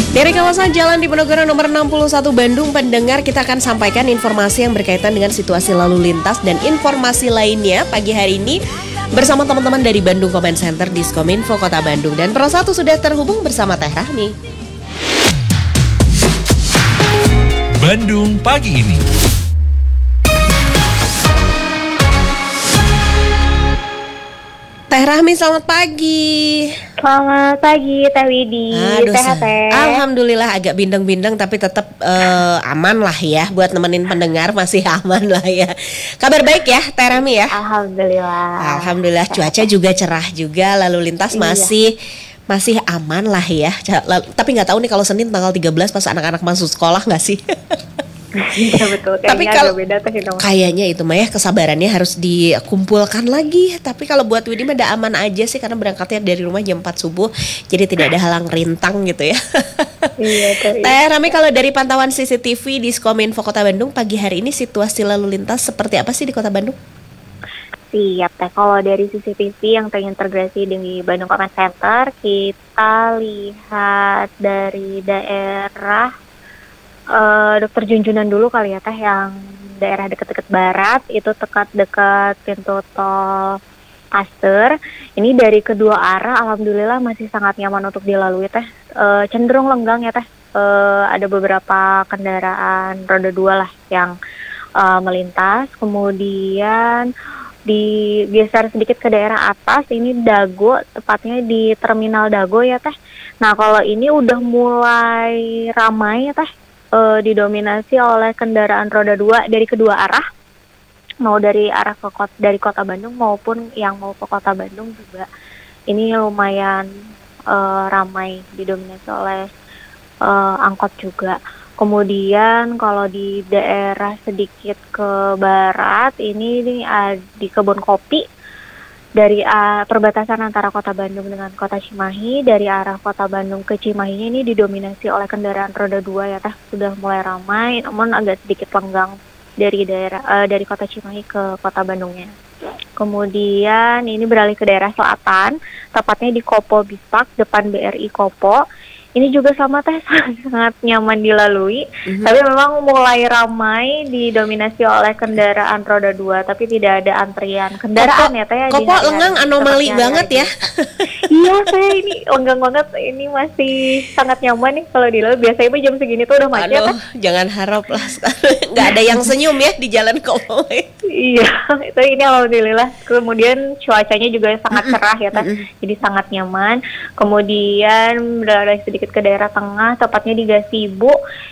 Dari kawasan Jalan Diponegoro nomor 61 Bandung, pendengar, kita akan sampaikan informasi yang berkaitan dengan situasi lalu lintas dan informasi lainnya pagi hari ini bersama teman-teman dari Bandung Comment Center Diskominfo Kota Bandung. Dan Pro 1 sudah terhubung bersama Teh Rahmi. Bandung pagi ini. Teh Rahmi, selamat pagi. Selamat pagi Teh Widi. Sehat Teh? Alhamdulillah, agak bindeng-bindeng tapi tetap aman lah ya. Buat nemenin pendengar masih aman lah ya. Kabar baik ya Teh Rahmi ya? Alhamdulillah, cuaca juga cerah juga. Lalu lintas masih aman lah ya. Tapi nggak tahu nih kalau Senin tanggal 13 pas anak-anak masuk sekolah nggak sih? Iya betul. Tapi kalau beda kayaknya itu mah ya kesabarannya harus dikumpulkan lagi. Tapi kalau buat Widi mah udah aman aja sih, karena berangkatnya dari rumah jam 4 subuh. Jadi tidak ada halang rintang gitu ya. Iya Teh. Teh Rami, kalau dari pantauan CCTV di Diskominfo Kota Bandung pagi hari ini situasi lalu lintas seperti apa sih di Kota Bandung? Siap Teh. Kalau dari CCTV yang terintegrasi di Bandung Comment Center, kita lihat dari daerah Dr. Junjunan dulu kali ya Teh, yang daerah dekat-dekat barat itu dekat pintu tol Paster. Ini dari kedua arah alhamdulillah masih sangat nyaman untuk dilalui Teh. Cenderung lenggang ya Teh. Ada beberapa kendaraan roda 2 lah yang melintas. Kemudian digeser sedikit ke daerah atas, ini Dago, tepatnya di Terminal Dago ya Teh. Nah kalau ini udah mulai ramai ya Teh. Didominasi oleh kendaraan roda 2 dari kedua arah, mau dari arah dari kota Bandung maupun yang mau ke kota Bandung juga. Ini lumayan ramai, didominasi oleh angkot juga. Kemudian kalau di daerah sedikit ke barat, ini di Kebun Kopi. Dari perbatasan antara kota Bandung dengan kota Cimahi, dari arah kota Bandung ke Cimahi ini didominasi oleh kendaraan roda 2 ya Teh. Sudah mulai ramai, namun agak sedikit lenggang dari kota Cimahi ke kota Bandungnya. Kemudian ini beralih ke daerah selatan, tepatnya di Kopo Bispak, depan BRI Kopo. Ini juga sama Teh, sangat nyaman dilalui, tapi memang mulai ramai, didominasi oleh kendaraan roda 2, tapi tidak ada antrian kendaraan ya Teh. Kopo lengang anomali banget ya. Iya Teh, ini lenggang banget, ini masih sangat nyaman nih kalau dilalui. Biasanya jam segini tuh udah macet. Aduh, jangan harap lah, nggak ada yang senyum ya di jalan Kopo. Iya, itu ini alhamdulillah. Kemudian cuacanya juga sangat cerah ya Teh, jadi sangat nyaman. Kemudian beralih sedikit ke daerah tengah, tepatnya di Gasibu,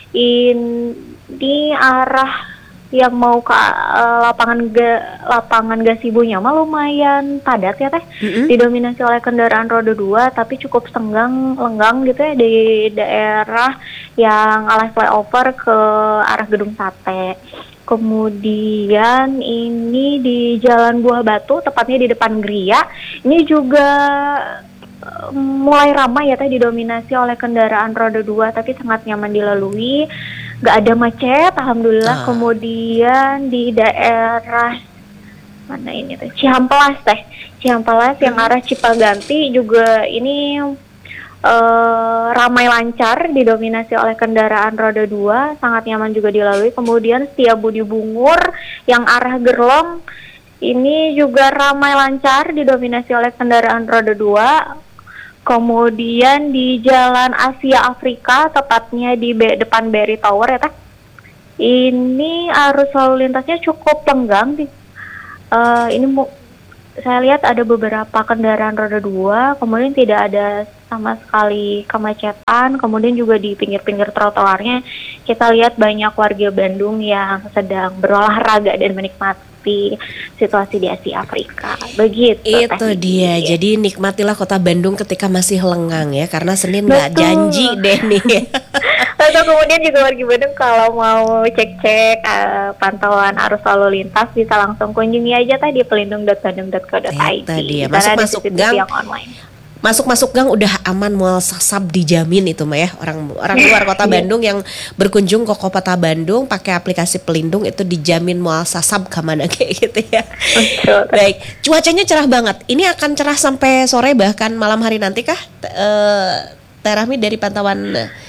di arah yang mau ke lapangan Gasibunya mah lumayan padat ya Teh. Didominasi oleh kendaraan roda 2, tapi cukup lenggang gitu ya di daerah yang arah flyover ke arah Gedung Sate. Kemudian ini di Jalan Buah Batu, tepatnya di depan Gria, ini juga mulai ramai ya Teh, didominasi oleh kendaraan roda 2, tapi sangat nyaman dilalui, nggak ada macet alhamdulillah. Kemudian di daerah mana ini Teh, Cihampelas yang arah Cipaganti juga ini ramai lancar, didominasi oleh kendaraan roda 2, sangat nyaman juga dilalui. Kemudian Setiabudi Bungur yang arah Gerlong ini juga ramai lancar, didominasi oleh kendaraan roda 2. Kemudian di Jalan Asia Afrika, tepatnya di depan BRI Tower ya Teh, ini arus lalu lintasnya cukup lenggang. Ini saya lihat ada beberapa kendaraan roda 2, kemudian tidak ada sama sekali kemacetan. Kemudian juga di pinggir-pinggir trotoarnya kita lihat banyak warga Bandung yang sedang berolahraga dan menikmati situasi di Asia Afrika. Begitu. Itu dia. Jadi nikmatilah kota Bandung ketika masih lengang ya, karena Senin nggak janji deh nih. Atau kemudian juga warga Bandung kalau mau cek-cek pantauan arus lalu lintas bisa langsung kunjungi aja tadi pelindung.bandung.co.id. Itu dia. Masuk gang yang online. Masuk gang udah aman, mual sasab dijamin itu mah ya. Orang luar kota Bandung yang berkunjung ke kota Bandung pakai aplikasi pelindung itu dijamin mual sasab kemana kayak gitu ya. Baik, cuacanya cerah banget. Ini akan cerah sampai sore bahkan malam hari nanti kah? Teh Rahmi, dari pantauan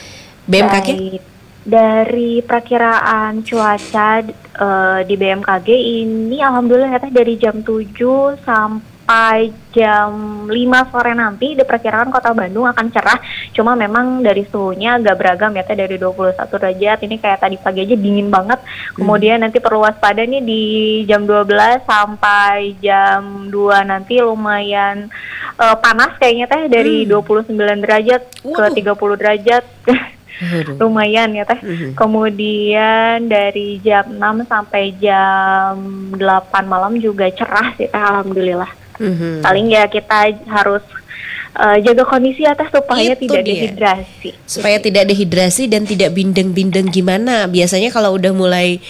BMKG? Baik. Dari perkiraan cuaca di BMKG ini alhamdulillah ya teh dari jam 7 sampai jam 5 sore nanti diperkirakan Kota Bandung akan cerah. Cuma memang dari suhunya agak beragam ya teh, dari 21 derajat. Ini kayak tadi pagi aja dingin banget. Kemudian nanti perlu waspada nih di jam 12 sampai jam 2 nanti lumayan panas kayaknya teh, dari 29 derajat ke 30 derajat. Lumayan ya teh. Kemudian dari jam 6 sampai jam 8 malam juga cerah sih teh, alhamdulillah. Paling ya kita harus jaga kondisi ya teh supaya tidak dehidrasi. Supaya tidak dehidrasi dan tidak bindeng-bindeng gimana. Biasanya kalau udah mulai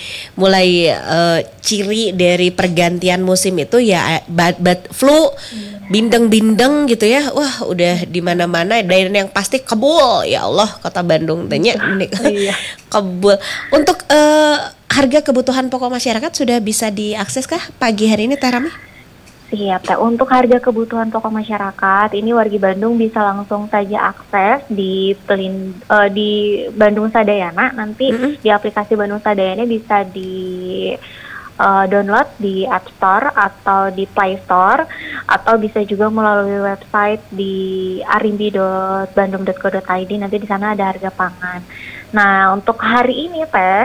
ciri dari pergantian musim itu ya flu, bindeng-bindeng gitu ya. Wah, udah di mana-mana. Dan yang pasti kebul. Ya Allah, Kota Bandung tanya kebul. Untuk harga kebutuhan pokok masyarakat sudah bisa diakses kah pagi hari ini, Teh Rami? Siap, Teh. Untuk harga kebutuhan pokok masyarakat, ini wargi Bandung bisa langsung saja akses di Bandung Sadayana. Nanti di aplikasi Bandung Sadayana bisa di download di App Store atau di Play Store, atau bisa juga melalui website di arimbi.bandung.co.id. Nanti di sana ada harga pangan. Nah, untuk hari ini teh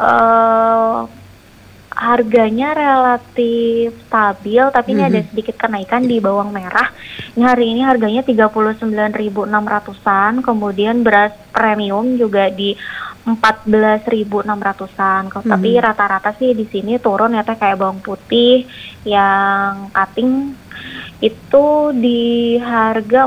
harganya relatif stabil, tapi ini ada sedikit kenaikan di bawang merah. Ini hari ini harganya 39.600-an, kemudian beras premium juga di 14.600-an. Tapi rata-rata sih di sini turun ya teh, kayak bawang putih yang cutting itu di harga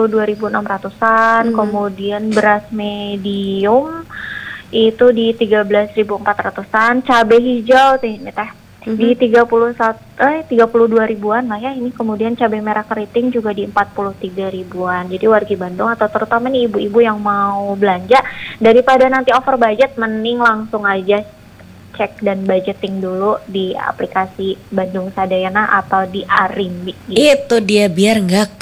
42.600-an, kemudian beras medium itu di 13.400-an, cabai hijau ini teh di 32 ribuan lah ya ini. Kemudian cabai merah keriting juga di 43 ribuan. Jadi wargi Bandung atau terutama nih ibu-ibu yang mau belanja, daripada nanti over budget, mending langsung aja cek dan budgeting dulu di aplikasi Bandung Sadayana atau di Arimbi. Gitu. Itu dia, biar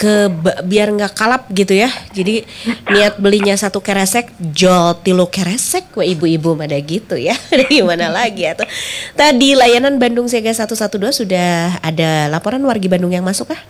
nggak kalap gitu ya. Jadi niat belinya 1 keresek, jual 3 keresek, wah ibu-ibu pada gitu ya. Gimana lagi atau tadi layanan Bandung Siaga 112 sudah ada laporan wargi Bandung yang masuk kah?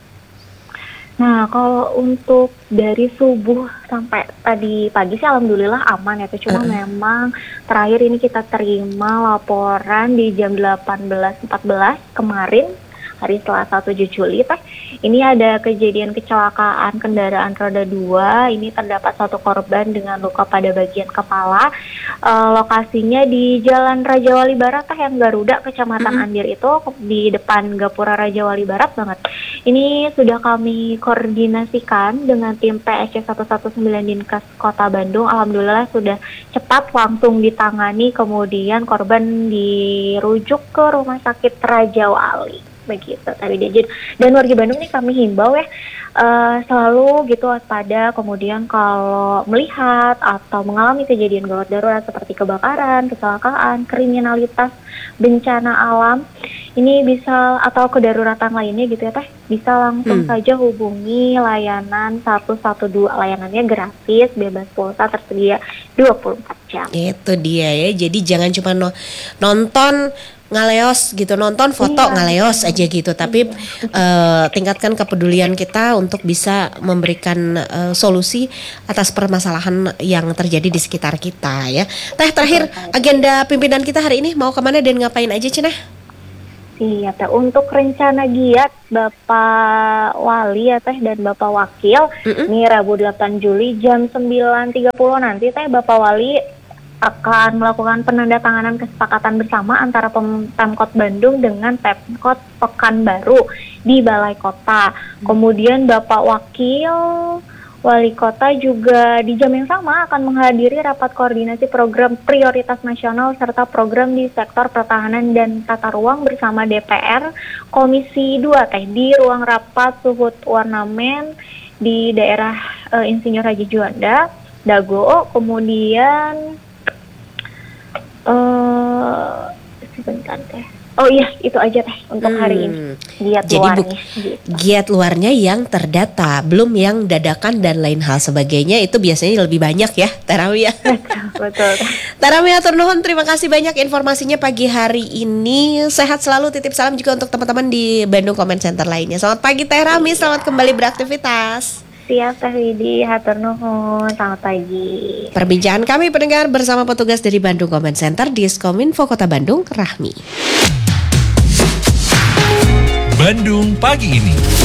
Nah, kalau untuk dari subuh sampai tadi pagi sih alhamdulillah aman ya. Cuma memang terakhir ini kita terima laporan di jam 18.14 kemarin, hari Selasa 7 Juli teh. Ini ada kejadian kecelakaan kendaraan roda 2. Ini terdapat 1 korban dengan luka pada bagian kepala. Lokasinya di Jalan Raja Wali Barat teh, yang Garuda, Kecamatan Andir, itu di depan Gapura Raja Wali Barat banget. Ini sudah kami koordinasikan dengan tim PSC 119 Dinkes Kota Bandung. Alhamdulillah sudah cepat langsung ditangani, kemudian korban dirujuk ke Rumah Sakit Raja Wali. Begitu tadi dia. Dan warga Bandung nih kami himbau ya, selalu gitu waspada. Kemudian kalau melihat atau mengalami kejadian gawat darurat seperti kebakaran, kecelakaan, kriminalitas, bencana alam, ini bisa, atau kedaruratan lainnya gitu ya teh, bisa langsung saja hubungi layanan 112. Layanannya gratis, bebas pulsa, tersedia 24 jam. Itu dia ya. Jadi jangan cuma nonton ngaleos gitu, nonton foto ngaleos aja gitu, tapi tingkatkan kepedulian kita untuk bisa memberikan solusi atas permasalahan yang terjadi di sekitar kita ya. Teh, terakhir agenda pimpinan kita hari ini mau kemana dan ngapain aja, Cenah? Iya teh, untuk rencana giat Bapak Wali ya teh dan Bapak Wakil, ini Rabu 8 Juli jam 9.30 nanti teh Bapak Wali akan melakukan penandatanganan kesepakatan bersama antara Pemkot Bandung dengan Pemkot Pekanbaru di Balai Kota. Kemudian Bapak Wakil Wali Kota juga di jam yang sama akan menghadiri rapat koordinasi program prioritas nasional serta program di sektor pertahanan dan tata ruang bersama DPR Komisi 2 teh di ruang rapat Suhut Warnamen di daerah Insinyur Haji Juanda, Dago. Kemudian sebentar teh. Oh iya, itu aja teh untuk hari ini. Jadi giat luarnya yang terdata, belum yang dadakan dan lain hal sebagainya, itu biasanya lebih banyak ya, Teh Rami ya. Betul. Teh Rami atur nuhun, terima kasih banyak informasinya pagi hari ini. Sehat selalu, titip salam juga untuk teman-teman di Bandung Comment Center lainnya. Selamat pagi Teh Rami, selamat kembali beraktivitas. Siap Teh Widi, hatur nuhun, selamat pagi. Perbincangan kami pendengar bersama petugas dari Bandung Comment Center Diskominfo Kota Bandung, Rahmi. Bandung pagi ini.